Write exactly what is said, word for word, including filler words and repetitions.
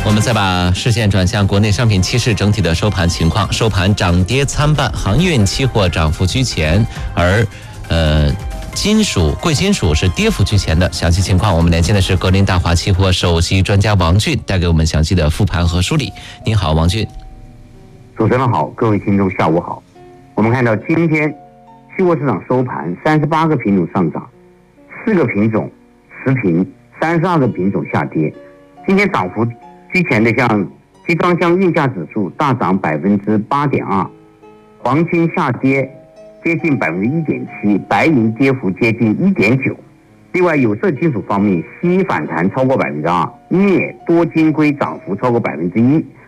我们再把视线转向国内商品期市整体的收盘情况，收盘涨跌参半，航运期货涨幅居前，而呃金属、贵金属是跌幅居前的。详细情况，我们连线的是格林大华期货首席专家王俊，带给我们详细的复盘和梳理。您好，王俊。 主持人好，各位听众下午好。我们看到今天期货市场收盘，三十八个品种上涨，四个品种持平，三十二个品种下跌。今天涨幅居前的像集装箱运价指数大涨百分之八点二，黄金下跌接近百分之一点七，白银跌幅接近一点九。另外，有色金属方面，锡反弹超过百分之二，镍、多晶硅涨幅超过百分之一。